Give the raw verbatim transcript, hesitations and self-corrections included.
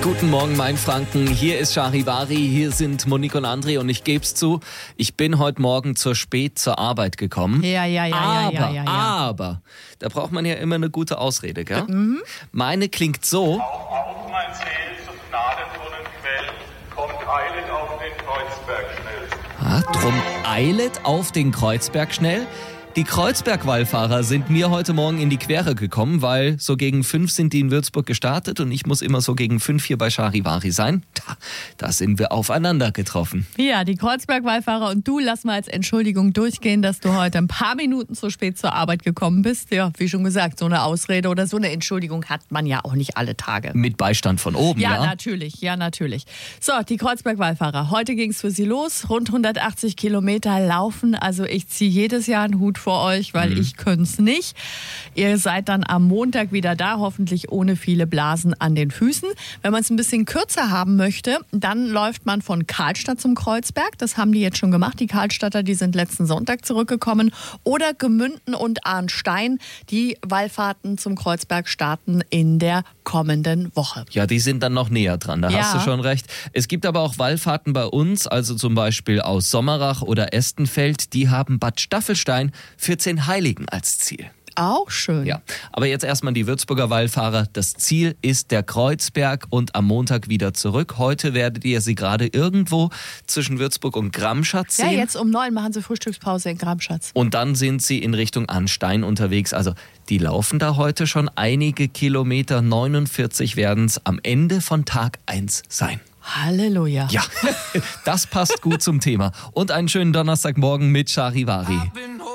Guten Morgen, mein Franken. Hier ist Charivari, hier sind Monique und André und ich geb's zu, ich bin heute Morgen zu spät zur Arbeit gekommen. Ja, ja, ja, aber, ja, ja, ja, ja. aber, da braucht man ja immer eine gute Ausrede, gell? Mhm. Meine klingt so. Auf, auf mein Ziel zum Gnadenzonnenquell kommt eilend auf den Kreuzberg schnell. Ah, drum eilet auf den Kreuzberg schnell. Die Kreuzberg-Wallfahrer sind mir heute Morgen in die Quere gekommen, weil so gegen fünf sind die in Würzburg gestartet und ich muss immer so gegen fünf hier bei Charivari sein. Da, da sind wir aufeinander getroffen. Ja, die Kreuzberg-Wallfahrer und du, lass mal als Entschuldigung durchgehen, dass du heute ein paar Minuten zu spät zur Arbeit gekommen bist. Ja, wie schon gesagt, so eine Ausrede oder so eine Entschuldigung hat man ja auch nicht alle Tage. Mit Beistand von oben, ja? Ja, natürlich, ja, natürlich. So, die Kreuzberg-Wallfahrer. Heute ging es für sie los. Rund hundertachtzig Kilometer laufen. Also ich ziehe jedes Jahr einen Hut vor euch, weil mhm. ich könnte es nicht. Ihr seid dann am Montag wieder da, hoffentlich ohne viele Blasen an den Füßen. Wenn man es ein bisschen kürzer haben möchte, dann läuft man von Karlstadt zum Kreuzberg. Das haben die jetzt schon gemacht. Die Karlstadter, die sind letzten Sonntag zurückgekommen. Oder Gemünden und Arnstein. Die Wallfahrten zum Kreuzberg starten in der kommenden Woche. Ja, die sind dann noch näher dran, da Ja. hast du schon recht. Es gibt aber auch Wallfahrten bei uns, also zum Beispiel aus Sommerach oder Estenfeld, die haben Bad Staffelstein, vierzehn Heiligen als Ziel. Auch schön. Ja, aber jetzt erstmal die Würzburger Wallfahrer. Das Ziel ist der Kreuzberg und am Montag wieder zurück. Heute werdet ihr sie gerade irgendwo zwischen Würzburg und Gramschatz Ja, sehen. jetzt um neun machen sie Frühstückspause in Gramschatz. Und dann sind sie in Richtung Arnstein unterwegs. Also die laufen da heute schon einige Kilometer. neunundvierzig werden es am Ende von Tag eins sein. Halleluja. Ja, das passt gut zum Thema. Und einen schönen Donnerstagmorgen mit Charivari.